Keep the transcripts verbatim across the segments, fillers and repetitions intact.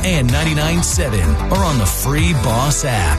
and ninety-nine point seven or on the free Boss app.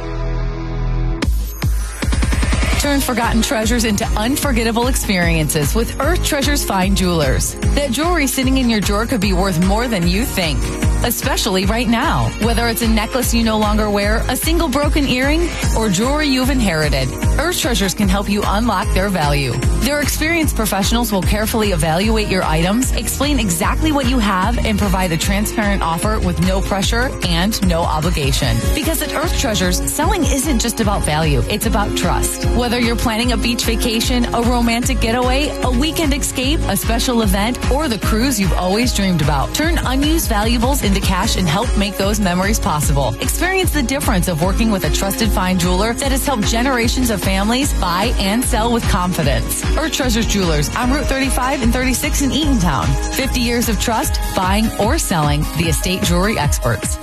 Turn forgotten treasures into unforgettable experiences with Earth Treasures Fine Jewelers. That jewelry sitting in your drawer could be worth more than you think, especially right now. Whether it's a necklace you no longer wear, a single broken earring, or jewelry you've inherited, Earth Treasures can help you unlock their value. Their experienced professionals will carefully evaluate your items, explain exactly what you have, and provide a transparent offer with no pressure and no obligation. Because at Earth Treasures, selling isn't just about value, it's about trust. Whether you're planning a beach vacation, a romantic getaway, a weekend escape, a special event, or the cruise you've always dreamed about, turn unused valuables into cash and help make those memories possible. Experience the difference of working with a trusted fine jeweler that has helped generations of families buy and sell with confidence. Earth Treasures Jewelers on Route thirty-five and thirty-six in Eatontown. fifty years of trust, buying or selling, the estate jewelry experts.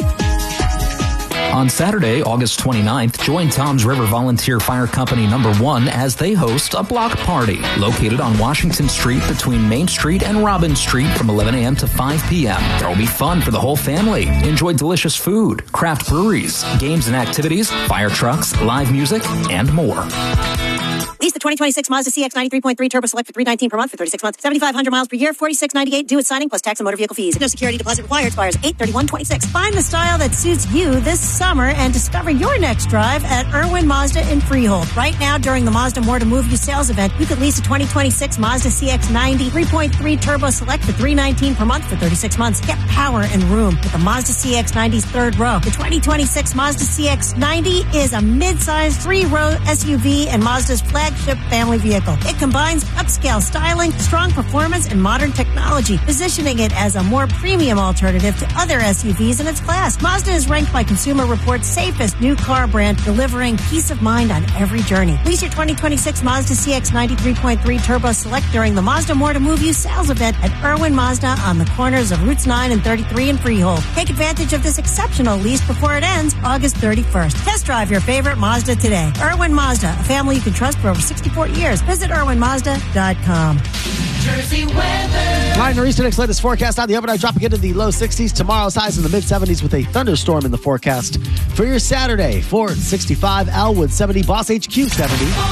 On Saturday, August twenty-ninth, join Tom's River Volunteer Fire Company Number One as they host a block party located on Washington Street between Main Street and Robin Street from eleven a.m. to five p.m. There will be fun for the whole family. Enjoy delicious food, craft breweries, games and activities, fire trucks, live music, and more. Lease the twenty twenty-six Mazda C X ninety-three point three Turbo Select for three hundred nineteen dollars per month for thirty-six months. seventy-five hundred miles per year, forty-six ninety-eight due at signing plus tax and motor vehicle fees. No security deposit required. Expires eight thirty-one twenty-six. Find the style that suits you this summer and discover your next drive at Irwin Mazda in Freehold. Right now, during the Mazda More to Move You sales event, you could lease a twenty twenty-six Mazda C X ninety three point three Turbo Select for three hundred nineteen dollars per month for thirty-six months. Get power and room with the Mazda C X ninety's third row. The twenty twenty-six Mazda C X ninety is a mid-sized three-row S U V and Mazda's flagship family vehicle. It combines upscale styling, strong performance, and modern technology, positioning it as a more premium alternative to other S U Vs in its class. Mazda is ranked by Consumer Reports safest new car brand, delivering peace of mind on every journey. Lease your twenty twenty-six Mazda C X ninety three point three Turbo Select during the Mazda More to Move You sales event at Irwin Mazda on the corners of Routes nine and thirty-three in Freehold. Take advantage of this exceptional lease before it ends August thirty-first. Test drive your favorite Mazda today. Irwin Mazda, a family you can trust for over sixty-four years. Visit irwin mazda dot com. Jersey weather. Ryan Norris, next latest forecast on the overnight dropping into the low sixties. Tomorrow's highs in the mid seventies with a thunderstorm in the forecast. For your Saturday, Ford sixty-five, Elwood seventy, Boss H Q seventy.